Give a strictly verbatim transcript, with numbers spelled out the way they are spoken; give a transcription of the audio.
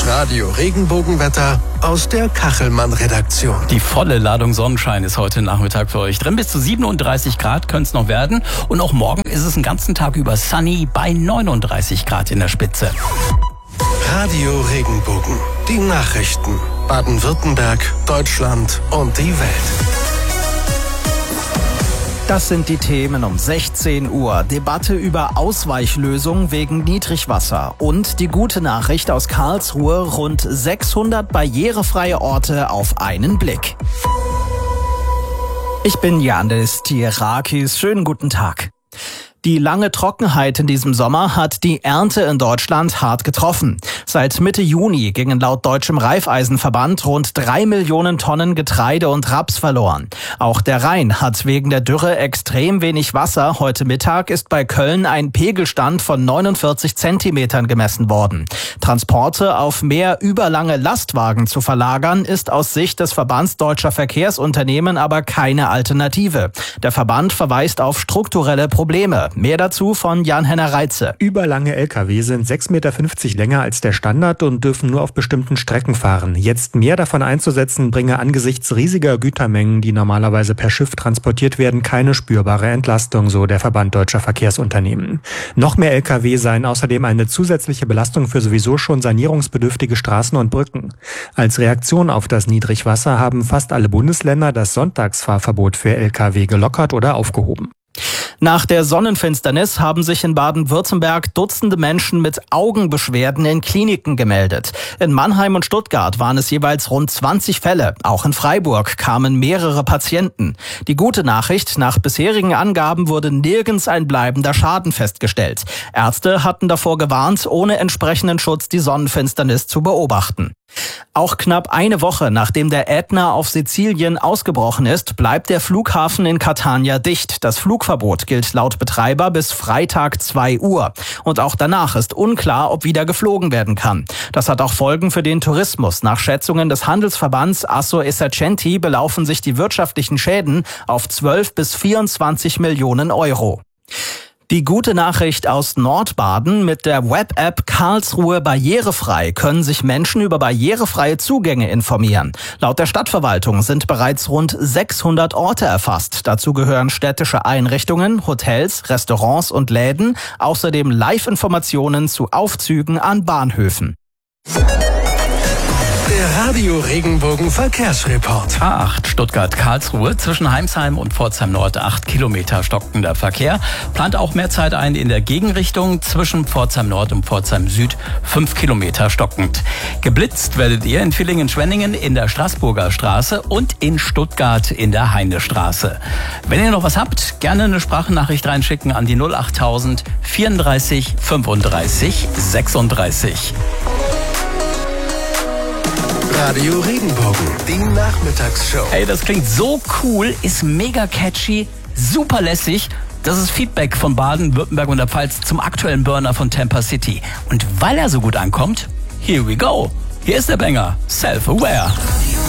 Das Radio-Regenbogenwetter aus der Kachelmann-Redaktion. Die volle Ladung Sonnenschein ist heute Nachmittag für euch drin. Bis zu siebenunddreißig Grad können es noch werden. Und auch morgen ist es den ganzen Tag über sunny bei neununddreißig Grad in der Spitze. Radio Regenbogen. Die Nachrichten. Baden-Württemberg, Deutschland und die Welt. Das sind die Themen um sechzehn Uhr. Debatte über Ausweichlösung wegen Niedrigwasser. Und die gute Nachricht aus Karlsruhe: rund sechshundert barrierefreie Orte auf einen Blick. Ich bin Yannis Tierakis. Schönen guten Tag. Die lange Trockenheit in diesem Sommer hat die Ernte in Deutschland hart getroffen. Seit Mitte Juni gingen laut Deutschem Raiffeisenverband rund drei Millionen Tonnen Getreide und Raps verloren. Auch der Rhein hat wegen der Dürre extrem wenig Wasser. Heute Mittag ist bei Köln ein Pegelstand von neunundvierzig Zentimetern gemessen worden. Transporte auf mehr überlange Lastwagen zu verlagern, ist aus Sicht des Verbands Deutscher Verkehrsunternehmen aber keine Alternative. Der Verband verweist auf strukturelle Probleme. Mehr dazu von Jan-Henner Reitze. Überlange L K W sind sechs Komma fünfzig Meter länger als der Standard und dürfen nur auf bestimmten Strecken fahren. Jetzt mehr davon einzusetzen, bringe angesichts riesiger Gütermengen, die normalerweise per Schiff transportiert werden, keine spürbare Entlastung, so der Verband Deutscher Verkehrsunternehmen. Noch mehr L K W seien außerdem eine zusätzliche Belastung für sowieso schon sanierungsbedürftige Straßen und Brücken. Als Reaktion auf das Niedrigwasser haben fast alle Bundesländer das Sonntagsfahrverbot für L K W gelockert oder aufgehoben. Nach der Sonnenfinsternis haben sich in Baden-Württemberg Dutzende Menschen mit Augenbeschwerden in Kliniken gemeldet. In Mannheim und Stuttgart waren es jeweils rund zwanzig Fälle. Auch in Freiburg kamen mehrere Patienten. Die gute Nachricht: nach bisherigen Angaben wurde nirgends ein bleibender Schaden festgestellt. Ärzte hatten davor gewarnt, ohne entsprechenden Schutz die Sonnenfinsternis zu beobachten. Auch knapp eine Woche nachdem der Ätna auf Sizilien ausgebrochen ist, bleibt der Flughafen in Catania dicht. Das Flugverbot gilt laut Betreiber bis Freitag zwei Uhr. Und auch danach ist unklar, ob wieder geflogen werden kann. Das hat auch Folgen für den Tourismus. Nach Schätzungen des Handelsverbands Assocenti belaufen sich die wirtschaftlichen Schäden auf zwölf bis vierundzwanzig Millionen Euro. Die gute Nachricht aus Nordbaden: mit der Web-App Karlsruhe barrierefrei können sich Menschen über barrierefreie Zugänge informieren. Laut der Stadtverwaltung sind bereits rund sechshundert Orte erfasst. Dazu gehören städtische Einrichtungen, Hotels, Restaurants und Läden, außerdem Live-Informationen zu Aufzügen an Bahnhöfen. Der Radio Regenbogen Verkehrsreport. A acht Stuttgart-Karlsruhe zwischen Heimsheim und Pforzheim Nord acht Kilometer stockender Verkehr. Plant auch mehr Zeit ein in der Gegenrichtung zwischen Pforzheim Nord und Pforzheim Süd fünf Kilometer stockend. Geblitzt werdet ihr in Villingen-Schwenningen in der Straßburger Straße und in Stuttgart in der Heinestraße. Wenn ihr noch was habt, gerne eine Sprachnachricht reinschicken an die null achttausend vierunddreißig fünfunddreißig sechsunddreißig. Radio Regenbogen, die Nachmittagsshow. Hey, das klingt so cool, ist mega catchy, super lässig. Das ist Feedback von Baden-Württemberg und der Pfalz zum aktuellen Burner von Tampa City. Und weil er so gut ankommt, here we go. Hier ist der Banger, Self-Aware.